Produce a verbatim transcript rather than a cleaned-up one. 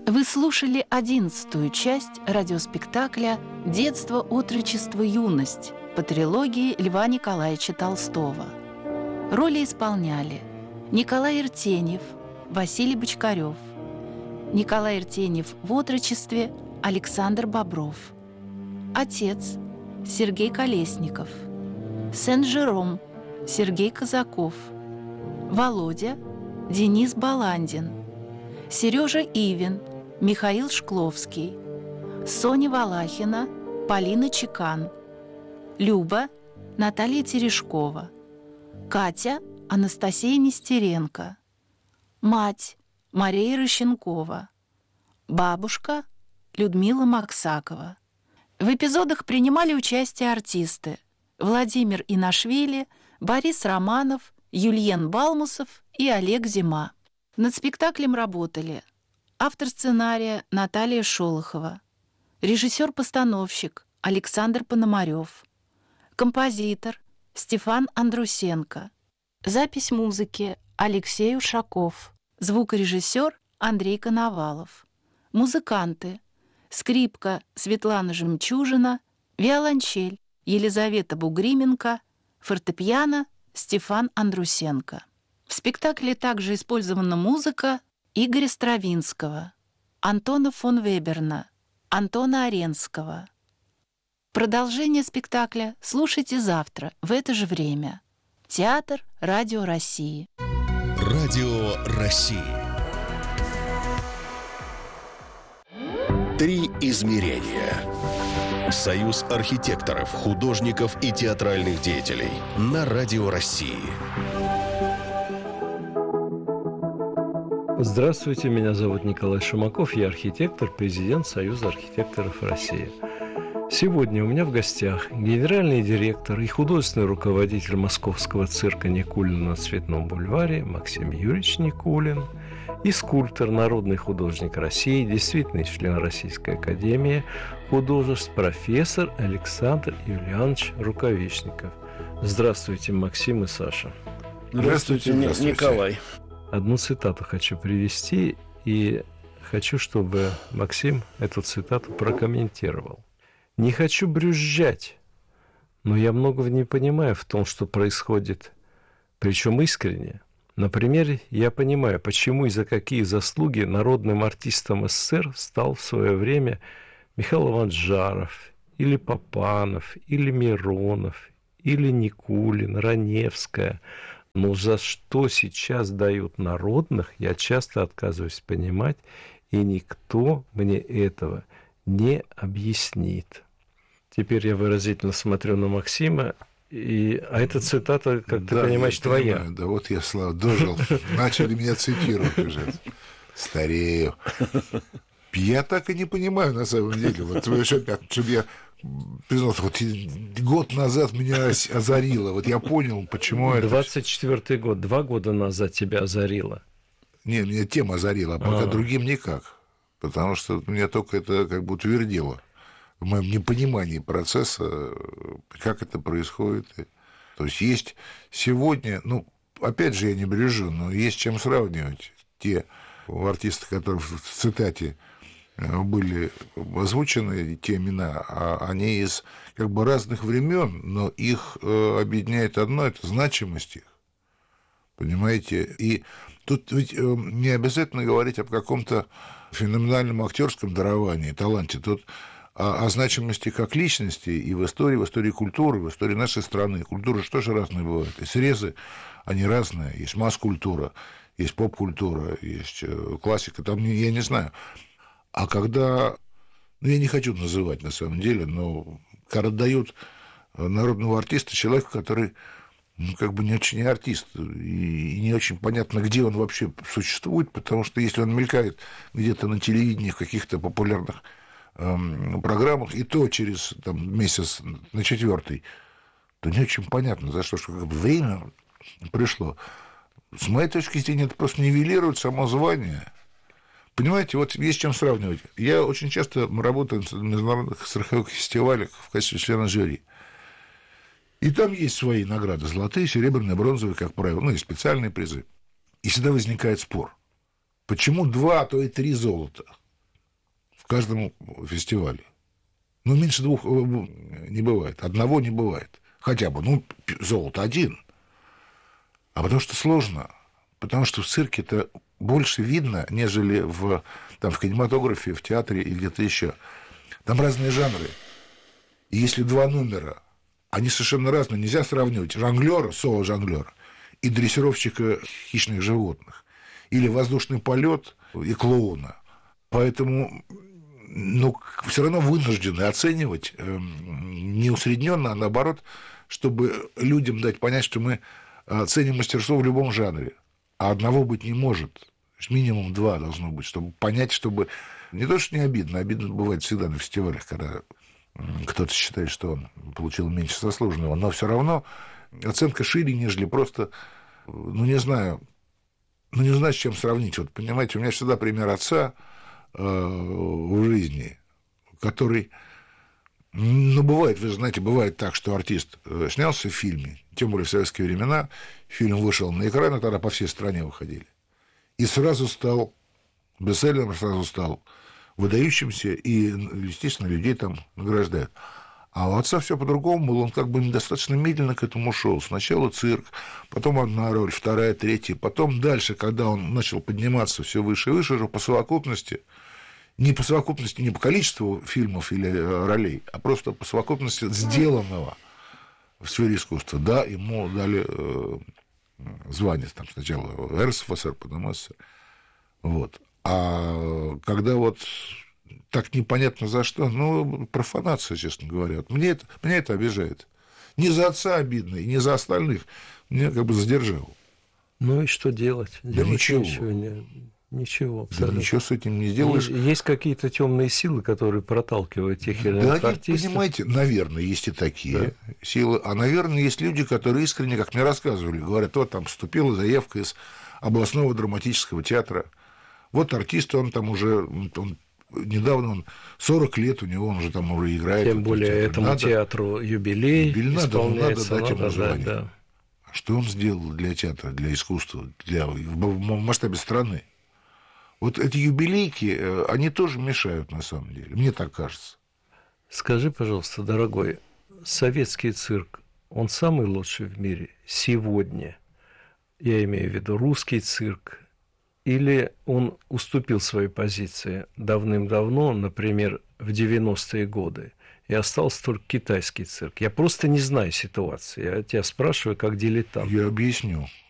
Вы слушали одиннадцатую часть радиоспектакля «Детство, отрочество, юность» по трилогии Льва Николаевича Толстого. Роли исполняли Николай Иртеньев, Василий Бочкарев, Николай Иртеньев в отрочестве Александр Бобров, отец Сергей Колесников, Сен-Жером Сергей Казаков, Володя Денис Баландин, Сережа Ивин Михаил Шкловский, Соня Валахина Полина Чекан, Люба Наталья Терешкова, Катя Анастасия Нестеренко, мать Мария Рощенкова, бабушка Людмила Максакова. В эпизодах принимали участие артисты Владимир Инашвили, Борис Романов, Юльен Балмусов и Олег Зима. Над спектаклем работали автор сценария Наталья Шолохова, режиссер-постановщик Александр Пономарев, композитор Стефан Андрусенко, запись музыки Алексей Ушаков, звукорежиссер Андрей Коновалов, музыканты скрипка Светлана Жемчужина, виолончель Елизавета Бугрименко, фортепиано Стефан Андрусенко. В спектакле также использована музыка Игоря Стравинского, Антона фон Веберна, Антона Аренского. Продолжение спектакля слушайте завтра в это же время. Театр Радио России. Радио России. Три измерения. Союз архитекторов, художников и театральных деятелей на Радио России. Здравствуйте, меня зовут Николай Шумаков, я архитектор, президент Союза архитекторов России. Сегодня у меня в гостях генеральный директор и художественный руководитель московского цирка Никулина на Цветном бульваре Максим Юрьевич Никулин и скульптор, народный художник России, действительный член Российской академии художеств, профессор Александр Юлианович Рукавишников. Здравствуйте, Максим и Саша. Здравствуйте, Здравствуйте. Николай. Одну цитату хочу привести, и хочу, чтобы Максим эту цитату прокомментировал. «Не хочу брюзжать, но я многого не понимаю в том, что происходит, причем искренне. Например, я понимаю, почему и за какие заслуги народным артистом СССР стал в свое время Михаил Иванович Жаров, или Папанов, или Миронов, или Никулин, Раневская. Но за что сейчас дают народных, я часто отказываюсь понимать, и никто мне этого не объяснит». Теперь я выразительно смотрю на Максима, и... а эта цитата, как да, ты понимаешь, твоя. Понимаю, да, вот я, Слава, дожил. Начали меня цитировать уже. Старею. Я так и не понимаю, на самом деле. Вот, чтобы я признался, вот год назад меня озарило. Вот я понял, почему это... двадцать четвёртый год, два года назад тебя озарило. Не, меня тема озарила, а пока а. другим никак. Потому что меня только это как бы утвердило в моем непонимании процесса, как это происходит. То есть есть сегодня, ну, опять же, я не брежу, но есть чем сравнивать. Те артисты, которые в цитате были озвучены, те имена, а они из как бы разных времен, но их объединяет одно, это значимость их. Понимаете? И тут ведь не обязательно говорить об каком-то феноменальном актерском даровании, таланте. Тут о, о значимости как личности и в истории, в истории культуры, в истории нашей страны. Культура же тоже разные бывают. И срезы, они разные. Есть масс-культура, есть поп-культура, есть классика. Там, я не знаю. А когда... Ну, я не хочу называть, на самом деле, но когда дают народного артиста человека, который... ну, как бы не очень артист, и не очень понятно, где он вообще существует, потому что если он мелькает где-то на телевидении, в каких-то популярных эм, программах, и то через там, месяц на четвертый, то не очень понятно, за что, что как бы время пришло. С моей точки зрения, это просто нивелирует само звание. Понимаете, вот есть чем сравнивать. Я очень часто работаю на международных цирковых фестивалях в качестве члена жюри. И там есть свои награды, золотые, серебряные, бронзовые, как правило, ну и специальные призы. И всегда возникает спор. Почему два, а то и три золота? каждому фестивалю. Ну, меньше двух не бывает. Одного не бывает. Хотя бы, ну, золото один. А потому что сложно. Потому что в цирке это больше видно, нежели в, там, в кинематографе, в театре или где-то еще. Там разные жанры. И если два номера, они совершенно разные, нельзя сравнивать жонглера, соло-жонглера и дрессировщика хищных животных. Или воздушный полет и клоуна. Поэтому, ну, все равно вынуждены оценивать э, не усредненно, а наоборот, чтобы людям дать понять, что мы ценим мастерство в любом жанре. А одного быть не может. Минимум два должно быть, чтобы понять, чтобы... Не то, что не обидно, обидно бывает всегда на фестивалях, когда кто-то считает, что он получил меньше заслуженного, но все равно оценка шире, нежели просто, ну, не знаю, ну, не знаю, с чем сравнить. Вот, понимаете, у меня всегда пример отца э, в жизни, который... Ну, бывает, вы знаете, бывает так, что артист снялся в фильме, тем более в советские времена, фильм вышел на экран, и тогда по всей стране выходили. И сразу стал бестселлером, сразу стал выдающимся, и, естественно, людей там награждают. А у отца все по-другому было, он как бы недостаточно медленно к этому шел. Сначала цирк, потом одна роль, вторая, третья, потом дальше, когда он начал подниматься все выше и выше, уже по совокупности, не по совокупности, не по количеству фильмов или ролей, а просто по совокупности сделанного в сфере искусства. Да, ему дали э, звание, там сначала эр эс эф эс эр, потом СССР. Вот. А когда вот так непонятно за что, ну, профанация, честно говоря. Вот мне, это, меня это обижает. Не за отца обидно, и не за остальных. Меня как бы задержал. Ну и что делать? Да делать ничего. Ничего, не, ничего, Да ничего с этим не сделаешь. Есть какие-то темные силы, которые проталкивают тех или да, иных артистов. Понимаете, наверное, есть и такие да. силы. А, наверное, есть люди, которые искренне, как мне рассказывали, говорят, вот там поступила заявка из областного драматического театра. Вот артист, он там уже... Он, недавно он сорок лет у него, он уже там уже играет. Тем более этому надо, театру юбилей, юбилей надо, надо дать ему звание. Да. Что он сделал для театра, для искусства, для, в масштабе страны? Вот эти юбилейки, они тоже мешают, на самом деле. Мне так кажется. Скажи, пожалуйста, дорогой, советский цирк, он самый лучший в мире сегодня? Я имею в виду русский цирк. Или он уступил свои позиции давным-давно, например, в девяностые годы, и остался только китайский цирк? Я просто не знаю ситуации. Я тебя спрашиваю как дилетант. Я объясню.